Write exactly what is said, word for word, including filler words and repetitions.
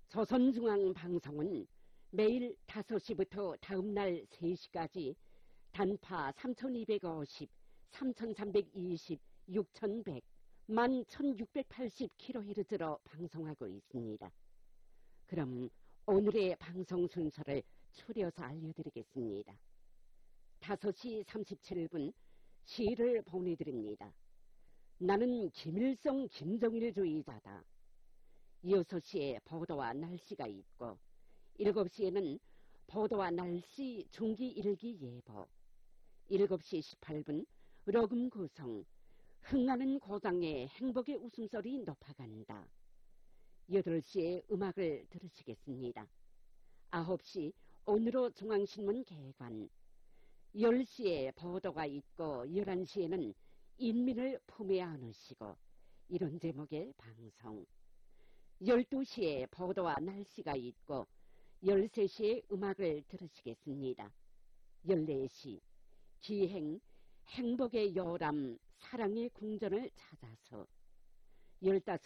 조선중앙방송은 매일 다섯 시부터 다음날 세 시까지 단파 삼천이백오십, 삼천삼백이십, 육천백, 만 천육백팔십 킬로헤르츠로 방송하고 있습니다. 그럼 오늘의 방송 순서를 추려서 알려드리겠습니다. 다섯 시 삼십칠 분 시를 보내드립니다. 나는 김일성 김정일주의자다. 여섯 시에 보도와 날씨가 있고 일곱 시에는 보도와 날씨 중기 일기 예보, 일곱 시 십팔 분 로금 구성, 흥하는 고장에 행복의 웃음소리 높아간다. 여덟 시에 음악을 들으시겠습니다. 아홉 시 오늘의 중앙신문 개관, 열 시에 보도가 있고 열한 시에는 인민을 품에 안으시고 이런 제목의 방송, 열두 시에 보도와 날씨가 있고 열세 시에 음악을 들으시겠습니다. 열네 시 기행, 행복의 요람, 사랑의 궁전을 찾아서, 열다섯